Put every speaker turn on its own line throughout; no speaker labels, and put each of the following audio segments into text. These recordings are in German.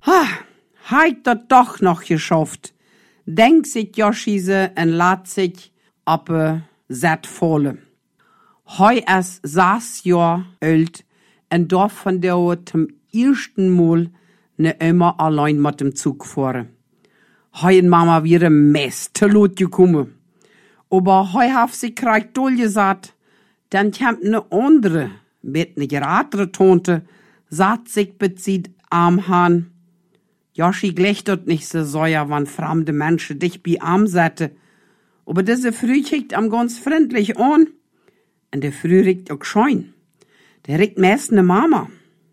Heit dat doch noch geschafft. Denk sich Joschise en laat sich op zet volle. Hoi es 6 Jahr alt en dorf von der zum ersten Mal ne immer allein mit dem Zug fahren. Hoi en Mama wieder mest te lot gekommen. Aber hoi haf sie kreigt doll gesagt, dann kämmt ne andere, mit ne geradere Tonte, satt sich bezieht am Hahn. Joschi gleich dort nicht so säuer, wann fremde Menschen dich bi Arm sette. Aber diese Früh kickt am ganz freundlich an. Und der Früh riecht auch scheun. Der riecht meist ne Mama.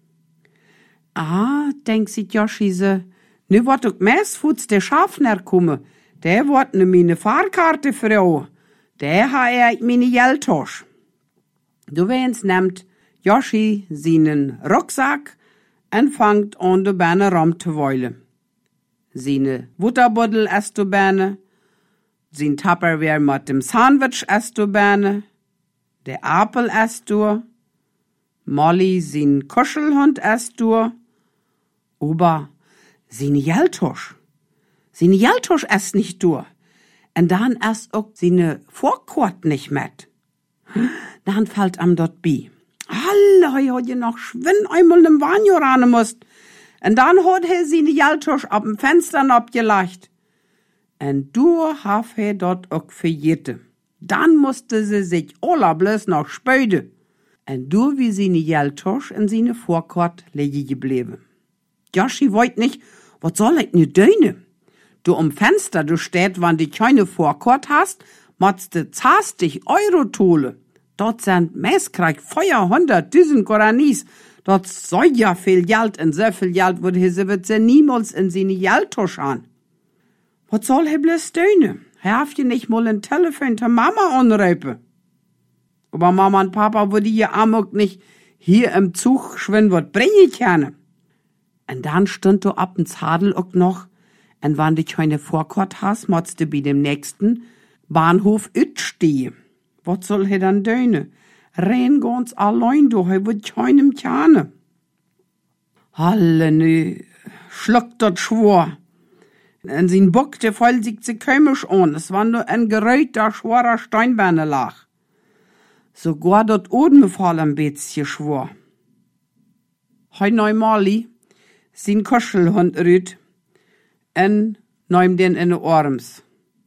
Denkt sich Joschi so, nu wird auch meist futs der Schafner komme. Der wird ne meine Fahrkarte frau. Der ha meine Geldtasche. Du wenn's nimmt Joschi seinen Rucksack en fangt an de Beine rum te weilen. Seine Butterbuddel esst du Beine, sein Tupperware mit dem Sandwich esst du Beine, der Apfel esst du, Molly sein Kuschelhund esst du, aber seine Geldtasche esst nicht du, und dann esst auch seine Vorkort nicht mit. Dann fällt am dort bi. Alle hat je noch schwinn einmal im Banjo ran musst. Und dann hat sie die Geldtasche ab dem Fenster abgelegt. Und du haf dort auch verjete. Dann musste sie sich alle bloß noch spöde. Und du wie sie die Geldtasche in seine Vorkort liegen geblieben. Joschi wollt nicht, was soll ich ne döne? Du am Fenster, du steht, wann die keine Vorkort hast, motst du 20 Euro tole. Dort sind Messkreig Feuer 100.000 Koranis. Dort soll ja viel Geld und so viel Geld wird sie niemals in seine Geldtasche an. Was soll er bloß tun? Er darf ja nicht mal ein Telefon zur Mama anrufen. Aber Mama und Papa würde ja amok nicht hier im Zug schwimmen, was bring ich gerne. Und dann stund du ab ins Hadel auch noch, und wann du keine Vorkort hast, musst du bei dem nächsten Bahnhof stehen. Was soll er dann tun? Rein ganz allein, du, er wird keinem tjane. Halle, schluckt dort schwor. Und sein Bock, der fällt sich zu komisch an. Es war nur ein geräuter, schwerer Steinbeine lag. Sogar dort oben fall ein bisschen schwor. Heu neumali, sein Kuschelhund rüht, und neum den in de Arms.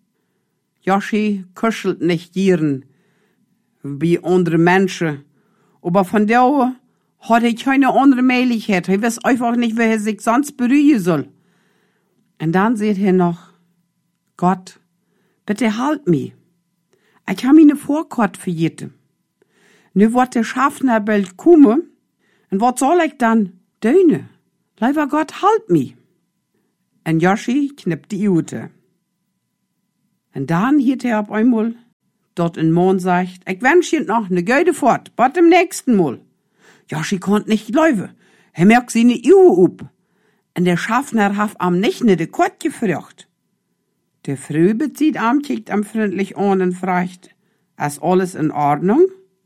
Joschi kuschelt nicht gieren, wie andere Menschen. Aber von der hat er keine andere Möglichkeit. Er weiß einfach nicht, wer er sich sonst berühren soll. Und dann sagt er noch, Gott, bitte halt mich. Ich habe meine Vorkort verjeten. Nu wird der Schaffner bald kommen, und was soll ich dann tun? Lieber Gott, halt mich. Und Joschi knippt die Ute. Und dann hielt er auf einmal dort in Mond sagt, ich wünsch dir noch ne gute Fahrt, bis dem nächsten Mal. Joschi konnt nicht laufen. Er merkt seine Uhr up. Und der Schaffner haf am nicht ne de Kort gefragt. Der Früh bezieht am, kickt am freundlich an und fragt, ist alles in Ordnung?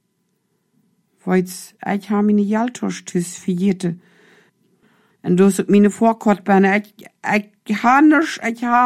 Weit's, ich ha meine Geldtasche verjete. Und du sagst meine Vorkortbeine, ich ha nisch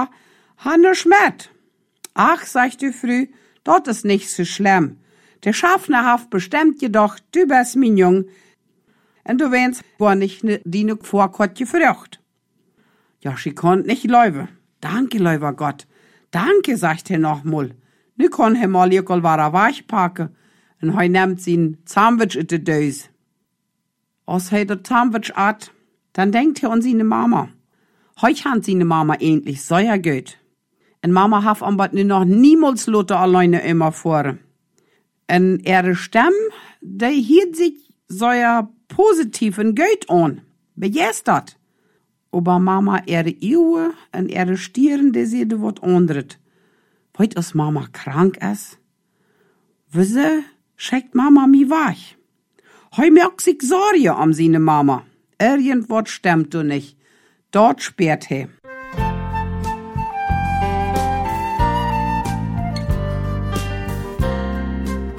mit. Ach, sagt die Früh, dort ist nicht so schlimm. Der Schaffner haft bestimmt jedoch, du bist mein Jung, und du wennst, war nicht die Vorkort gefragt. Joschi konnt nicht laufen. Danke, lieber Gott. Danke, sagt er nochmal. Nu kann er mal jekol wara weichpacken, und er nimmt sein Sandwich in de Dös. Als er das Sandwich at, dann denkt er an seine Mama. Heut hat seine Mama endlich sehr gut. Und Mama haf am Bad noch niemals Lotte alleine immer vor. Und ihre Stimme, die hielt sich sehr positiv und gut an. Begeistert. Aber Mama ihre Augen und ihre Stirn, die sieht was anderes. Weil als Mama krank ist? Wieso schickt Mama mich weg? Heu merkt sich Sorge um seine Mama. Irgendwas stimmt du nicht. Dort sperrt he.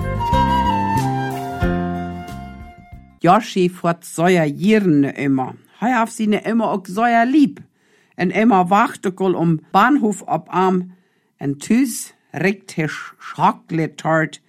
Joschi fort säuer Jirne immer. Hei haf sie ne immer auch sehr lieb. En immer wacht ook al Bahnhof op am. En thuis richtig Schokolade-Tart.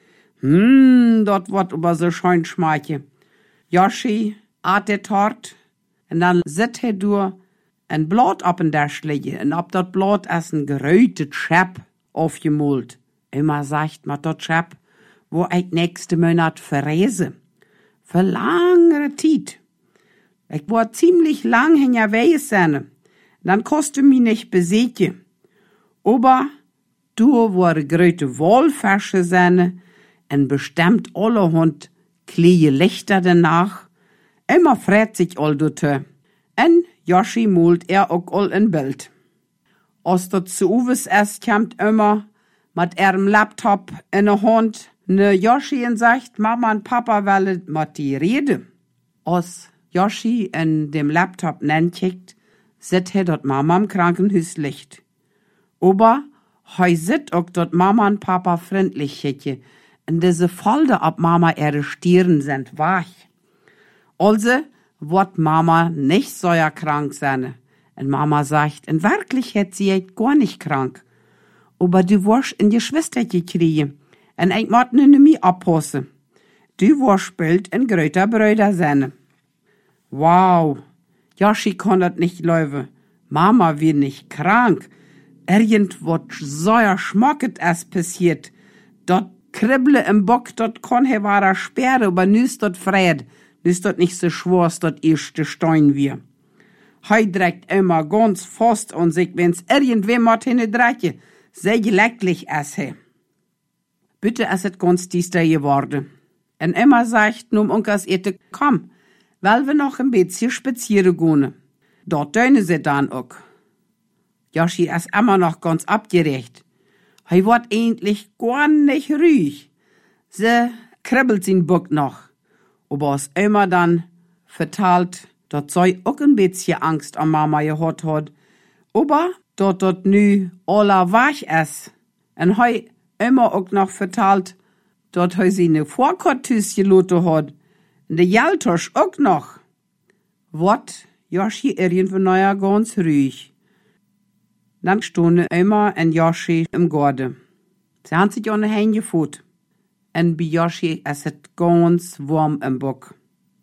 Dat wordt aber so schön schmeike. Joshi at de Tart. En dan zit hij door een blad op een Tisch liggen. En op dat blad is een geruitet Schap aufgemalt. Immer sagt man dat Schap, wo ik nächste Monat verreise. Für langere Zeit. Ich war ziemlich lang hinterwegs sein. Dann kostet mich nicht besiegen. Aber du war gröte Wohlfäsche sein und bestimmt allerhand kleine Lichter danach. Immer freut sich all dort. En Joshi malt auch all in Bild. Als dat zu Uwes erst kommt immer mit ihrem Laptop in der Hand, ne Joshi und sagt, Mama und Papa wollen mit die reden. Als Joshi in dem Laptop nennt, sieht er dort Mama im Krankenhaus liegt. Aber er sieht auch dort Mama und Papa freundlich hätte. Und diese Folder ab Mama ihre Stirn sind wach. Also wird Mama nicht so krank sein. Und Mama sagt, in Wirklichkeit sie gar nicht krank. Aber du wirst in die Schwester kriegen. Und ich muss nicht mehr abpassen. Du wirst bald ein größer Bruder sein. Wow, Joshi kann das nicht laufen. Mama wird nicht krank. Irgendwas so schmocket es passiert. Dort kribble im Bock, dort kann he wahrer sperre, aber nüs dort fried. Nüs dort nicht so schwarz, dort erste Stein wir. Hei dreckt immer ganz fast und sich, wenn's irgendwem mat hinnedrecke, sehr lecklich es he. Bitte es et ganz diester geworden. En immer sagt num Unkers ete, komm, weil wir noch ein bisschen spazieren gehen. Dort döne sie dann auch. Joshi ist immer noch ganz abgerecht. Hei wird endlich gar nicht ruhig. Sie kribbelt sin Bock noch. Aber es immer dann vertalt, dort sei auch ein bisschen Angst am Mama gehört hat. Aber dort nu aller wach ist. Und hei immer auch noch vertalt, dort hei sie ne Vorkortüs geloten hat. Und der Jaltosch auch noch. Wird Joshi irgendwie neuer ganz ruhig. Dann stehen immer ein Joshi im Garten. Sie haben sich ohne Hände gefühlt. Und bei Joshi ist es ganz warm im Bock.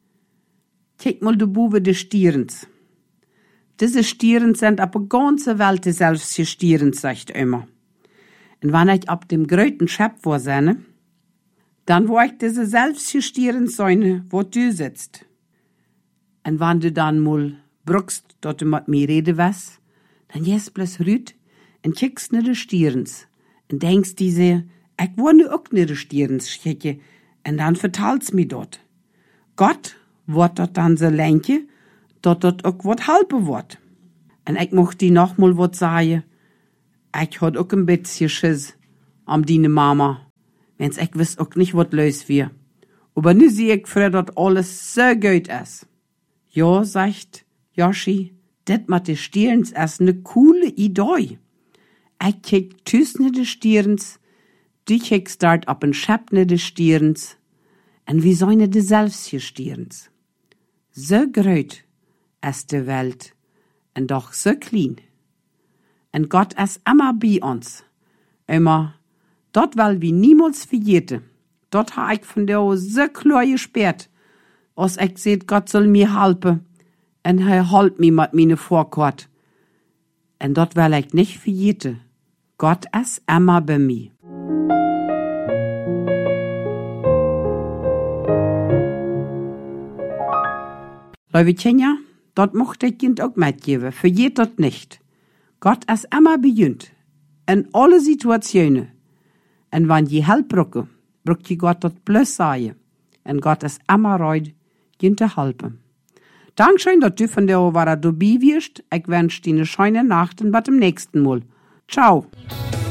Kijk mal, du Bube des Stierens. Diese Stierens sind auf der ganzen Welt dieselbe Stierens, sagt er immer. Und wenn ich ab dem gröten Schöpf war seine, dann war ich diese selbst Stierens sein, wo du sitzt. Und wenn du dann mal brückst, dort du mit mir rede was, dann gehst bloß rüt und kickst ne de Stierens. Und denkst diese, ich war nu auch ne de Stierens schicke, und dann vertalt's mi dort. Gott wird dort dann so lenke, dort auch wat halbe wird. Und ich mocht die noch mal wat sagen, ich hat auch ein bisschen Schiss am dine Mama, wenn's ich wiss auch nicht wat los wir. Aber nu sieh ich für dort alles so gut ist. Ja, sagt Joshi, det mit de Stierens ist ne coole Idee. Ich kick tüs ne de Stierens, die kickst dort ab en Schap ne de Stierens, en wie soine de selbst hier Stierens. So groß ist die Welt, en doch so klein. En Gott ist immer bei uns. Immer, dort weil wir niemals verjete. Dort ha ich von der so klar gesperrt, als ich seht, Gott soll mir helfen. En er halt mi mit meine Vorkort. En dort will ich nicht verjete. Gott ist immer bei mir. Leute Kinder, dort mochte ich Kind auch mitgeben. Verjet dort nicht. Gott ist immer bei uns. In alle Situationen. Und wenn je Hilfe brauche, braucht je Gott dort bloß sagen. Und Gott ist immer reut, Ihnen zu helfen. Dankeschön, dass du von der Wara dabei wirst. Ich wünsche dir eine schöne Nacht und bis zum nächsten Mal. Ciao.